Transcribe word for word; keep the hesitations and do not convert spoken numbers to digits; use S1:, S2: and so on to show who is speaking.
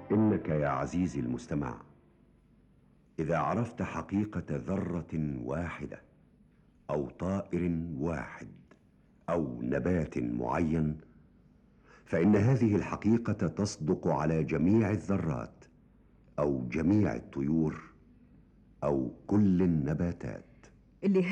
S1: إنك يا عزيزي المستمع إذا عرفت حقيقة ذرة واحدة أو طائر واحد أو نبات معين، فإن هذه الحقيقة تصدق على جميع الذرات أو جميع الطيور أو كل النباتات.
S2: اللي